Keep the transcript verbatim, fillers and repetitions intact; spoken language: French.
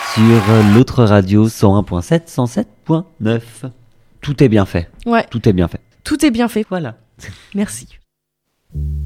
sur l'autre radio cent un point sept, cent sept point neuf. Tout est bien fait. Ouais. Tout est bien fait. Tout est bien fait. Voilà. Merci.